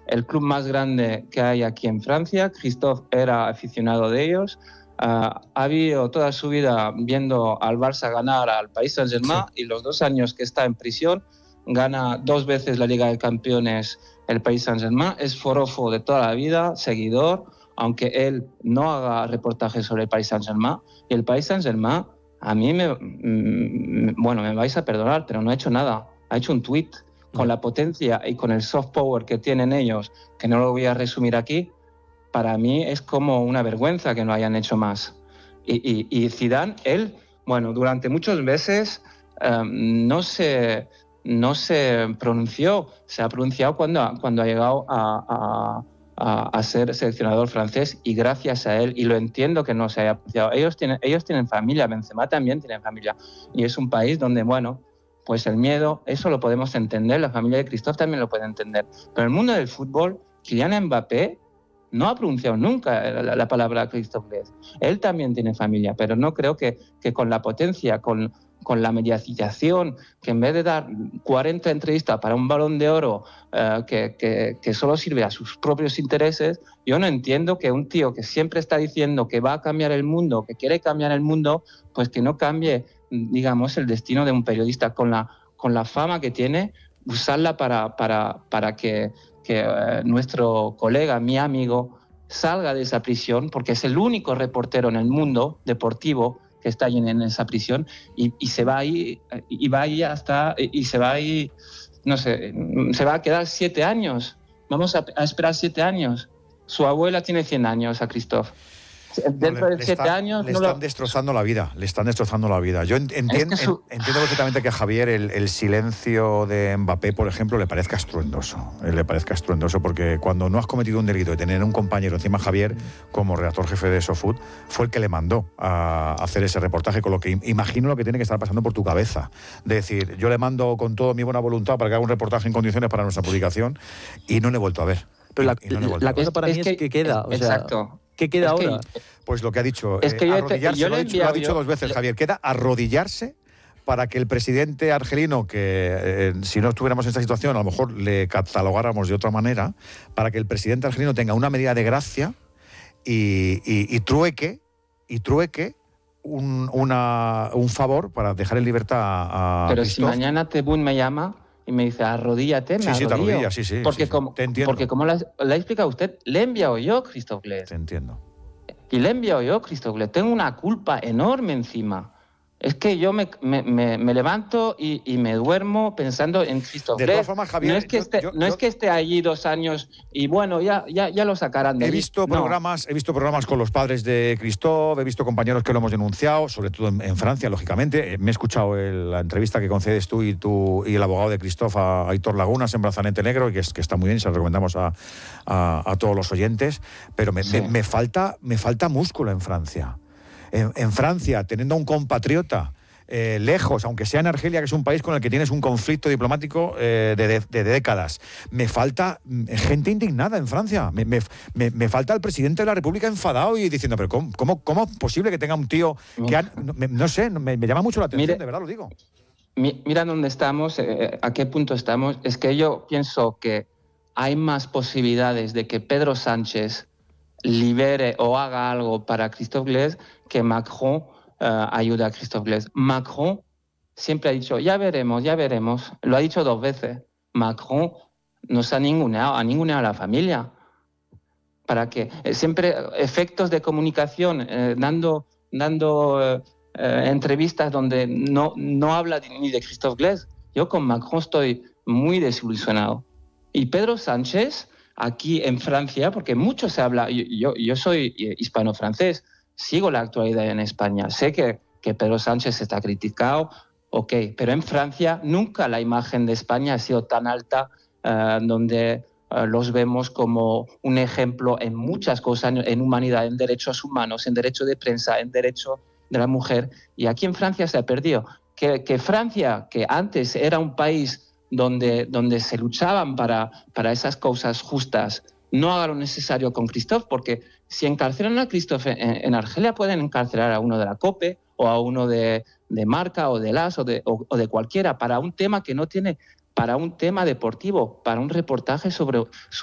el club más grande que hay aquí en Francia. Christophe era aficionado de ellos. Ha habido toda su vida viendo al Barça ganar al Paris Saint-Germain, sí, y los 2 años que está en prisión gana 2 veces la Liga de Campeones el Paris Saint-Germain. Es forofo de toda la vida, seguidor, aunque él no haga reportajes sobre el Paris Saint-Germain. Y el Paris Saint-Germain, a mí bueno, me vais a perdonar, pero no ha hecho nada. Ha hecho un tuit con la potencia y con el soft power que tienen ellos, que no lo voy a resumir aquí. Para mí es como una vergüenza que no hayan hecho más. Y Zidane, él, bueno, durante muchos meses no se pronunció. Se ha pronunciado cuando ha llegado a ser seleccionador francés, y gracias a él, y lo entiendo que no se haya pronunciado. Ellos tienen familia, Benzema también tiene familia, y es un país donde, bueno, pues el miedo, eso lo podemos entender, la familia de Christophe también lo puede entender. Pero en el mundo del fútbol, Kylian Mbappé no ha pronunciado nunca la palabra Christophe Glass. Él también tiene familia, pero no creo que con la potencia, con la mediatización, que en vez de dar 40 entrevistas para un Balón de Oro que solo sirve a sus propios intereses, yo no entiendo que un tío que siempre está diciendo que va a cambiar el mundo, que quiere cambiar el mundo, pues que no cambie, digamos, el destino de un periodista con la fama que tiene, usarla para que nuestro colega, mi amigo, salga de esa prisión, porque es el único reportero en el mundo deportivo que está ahí en esa prisión, y se va ahí, y va ahí hasta, y se va ahí, no sé, se va a quedar 7 años. Vamos a esperar 7 años. Su abuela tiene 100 años, a Christophe. Dentro de 7 años... Le están destrozando la vida, le están destrozando la vida. Yo entiendo perfectamente que a Javier el silencio de Mbappé, por ejemplo, le parezca estruendoso. Le parezca estruendoso porque cuando no has cometido un delito de tener un compañero, encima Javier, como redactor jefe de SoFood, fue el que le mandó a hacer ese reportaje, con lo que imagino lo que tiene que estar pasando por tu cabeza. De decir, yo le mando con toda mi buena voluntad para que haga un reportaje en condiciones para nuestra publicación, y no le he vuelto a ver. Pero la cosa para mí es que queda. Exacto. ¿Qué queda ahora? Pues lo que ha dicho, arrodillarse, yo lo ha dicho 2 veces, Javier, queda arrodillarse para que el presidente argelino, que si no estuviéramos en esta situación a lo mejor le catalogáramos de otra manera, para que el presidente argelino tenga una medida de gracia y trueque un favor para dejar en libertad a Pero Christophe. Si mañana Tebboune me llama y me dice, arrodíllate, me arrodillo. Sí, te arrodillas, sí. Porque, sí, te entiendo. Porque como le ha explicado usted, le he enviado yo Christophe Glass. Te entiendo. Y le he enviado yo Christophe Glass. Tengo una culpa enorme encima. Es que yo me levanto y me duermo pensando en Christophe Glass. De todas formas, Javier, no es que esté allí 2 años y bueno, ya lo sacarán de allí. He visto programas con los padres de Christophe, he visto compañeros que lo hemos denunciado, sobre todo en Francia, lógicamente. Me he escuchado la entrevista que concedes tú y el abogado de Christophe a Aitor Lagunas en Brazalete Negro, que está muy bien, se lo recomendamos a todos los oyentes. Pero me falta músculo en Francia. En Francia, teniendo a un compatriota lejos, aunque sea en Argelia, que es un país con el que tienes un conflicto diplomático de décadas, me falta gente indignada en Francia. Me falta el presidente de la República enfadado y diciendo, pero ¿cómo es posible que tenga un tío que no sé, me llama mucho la atención, de verdad lo digo. Mira dónde estamos, a qué punto estamos. Es que yo pienso que hay más posibilidades de que Pedro Sánchez libere o haga algo para Christophe Glass que Macron ayude a Christophe Glass. Macron siempre ha dicho, ya veremos, lo ha dicho 2 veces. Macron nos ha ninguneado a la familia. Para que siempre efectos de comunicación, dando entrevistas donde no habla ni de Christophe Glass. Yo con Macron estoy muy desilusionado. Y Pedro Sánchez, aquí en Francia, porque mucho se habla, yo soy hispano-francés, sigo la actualidad en España, sé que Pedro Sánchez está criticado, ok, pero en Francia nunca la imagen de España ha sido tan alta, donde los vemos como un ejemplo en muchas cosas, en humanidad, en derechos humanos, en derecho de prensa, en derecho de la mujer, y aquí en Francia se ha perdido. Que Francia, que antes era un país donde se luchaban para esas causas justas, no haga lo necesario con Christophe, porque si encarcelan a Christophe en Argelia, pueden encarcelar a uno de la COPE o a uno de Marca o de LAS o de cualquiera, para un tema que no tiene, para un tema deportivo, para un reportaje sobre